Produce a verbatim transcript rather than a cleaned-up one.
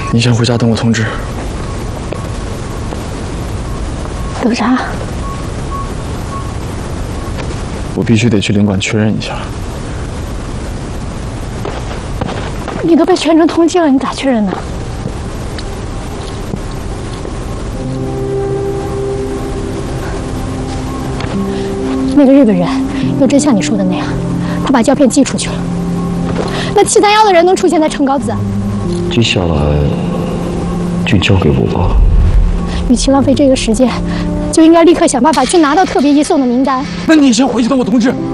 你先回家等我通知。 等啥？ 我必须得去领馆确认一下。 你都被全城通缉了，你咋确认呢？那个日本人又真像你说的那样，他把胶片寄出去了。那七三幺的人能出现在城高子？ 接下来就交给我吧。 与其浪费这个时间，就应该立刻想办法去拿到特别移送的名单。 那你先回去等我通知。